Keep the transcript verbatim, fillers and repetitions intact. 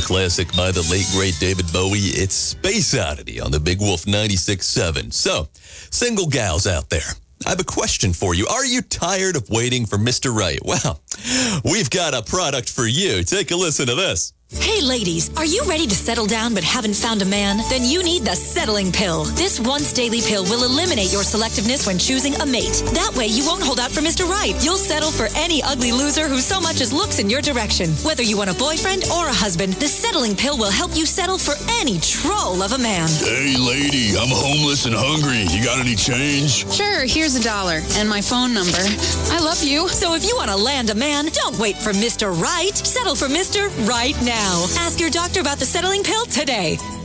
classic by the late, great David Bowie. It's Space Oddity on the Big Wolf ninety-six point seven. So, single gals out there, I have a question for you. Are you tired of waiting for Mister Right? Well, we've got a product for you. Take a listen to this. Hey ladies, are you ready to settle down but haven't found a man? Then you need the Settling Pill. This once daily pill will eliminate your selectiveness when choosing a mate. That way you won't hold out for Mister Right. You'll settle for any ugly loser who so much as looks in your direction. Whether you want a boyfriend or a husband, the Settling Pill will help you settle for any troll of a man. Hey lady, I'm homeless and hungry. You got any change? Sure, here's a dollar and my phone number. I love you. So if you want to land a man, don't wait for Mister Right. Settle for Mister Right now. Ask your doctor about the Settling Pill today.